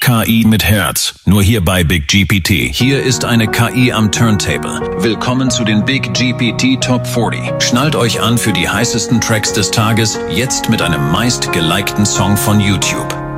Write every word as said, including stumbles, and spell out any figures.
K I mit Herz. Nur hier bei Big G P T. Hier ist eine K I am Turntable. Willkommen zu den Big G P T Top vierzig. Schnallt euch an für die heißesten Tracks des Tages, jetzt mit einem meist gelikten Song von YouTube.